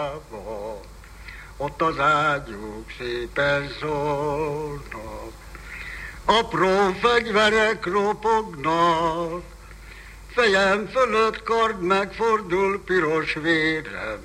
Ott az ágyúk szépen szólnak, apró fegyverek ropognak, fejem fölött kard megfordul piros vérem.